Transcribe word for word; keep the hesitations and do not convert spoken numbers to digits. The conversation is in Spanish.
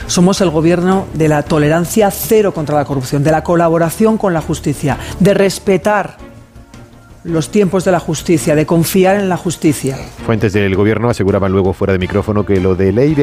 Somos el gobierno de la tolerancia cero contra la corrupción, de la colaboración con la justicia, de respetar los tiempos de la justicia, de confiar en la justicia. Fuentes del gobierno aseguraban luego fuera de micrófono que lo de ley